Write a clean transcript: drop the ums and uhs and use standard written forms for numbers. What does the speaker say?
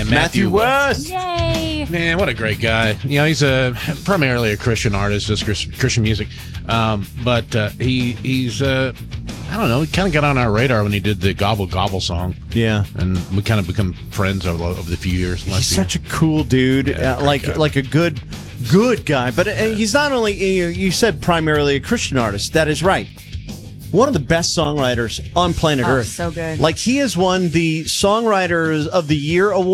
man. Matthew West. Yay! Man, what a great guy. He's primarily a Christian artist, just Christian music. But he's I don't know, he kind of got on our radar when he did the Gobble Gobble song. Yeah. And we kind of become friends over the few years. He's such a cool dude, like a good guy. But he's not only, you said primarily a Christian artist. That is right. One of the best songwriters on planet Earth. So good. Like, he has won the Songwriters of the Year award.